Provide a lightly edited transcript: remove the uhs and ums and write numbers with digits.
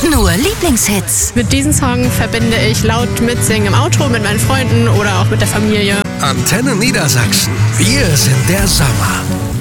Nur Lieblingshits. Mit diesem Song verbinde ich laut mitsingen im Auto mit meinen Freunden oder auch mit der Familie. Antenne Niedersachsen. Wir sind der Sommer.